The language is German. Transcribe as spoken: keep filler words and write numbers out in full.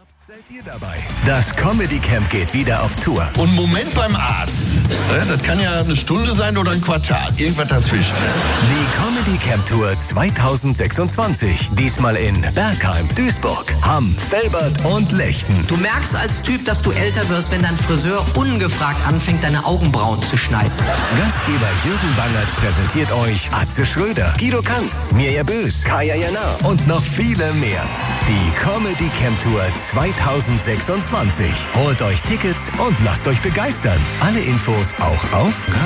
Seid ihr dabei? Das Comedy Camp geht wieder auf Tour. Und Moment beim Arzt. Das kann ja eine Stunde sein oder ein Quartal. Irgendwas dazwischen. Die Comedy Camp Tour zweitausendsechsundzwanzig. Diesmal in Bergheim, Duisburg, Hamm, Velbert und Lechten. Du merkst als Typ, dass du älter wirst, wenn dein Friseur ungefragt anfängt, deine Augenbrauen zu schneiden. Gastgeber Jürgen Bangert präsentiert euch Atze Schröder, Guido Kanz, Mirja Bös, Kaya Jana und noch viele mehr. Die Comedy Camp Tour zweitausendsechsundzwanzig. Holt euch Tickets und lasst euch begeistern. Alle Infos auch auf